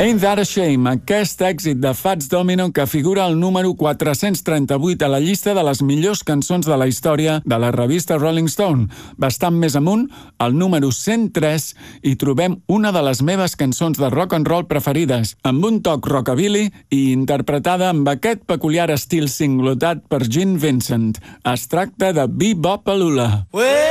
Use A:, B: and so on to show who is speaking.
A: Ain't That a Shame, aquest èxit de Fats Domino que figura al número 438 a la llista de les millors cançons de la història de la revista Rolling Stone. Bastant més amunt, al número 103, hi trobem una de les meves cançons de rock and roll preferides, amb un toc rockabilly i interpretada amb aquest peculiar estil singlotat per Gene Vincent. Es tracta de Bebop Alula.